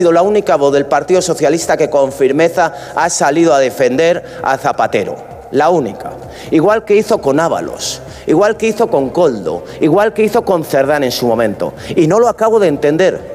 sido la única voz del Partido Socialista que con firmeza ha salido a defender a Zapatero. La única. Igual que hizo con Ábalos, igual que hizo con Koldo, igual que hizo con Cerdán en su momento. Y no lo acabo de entender.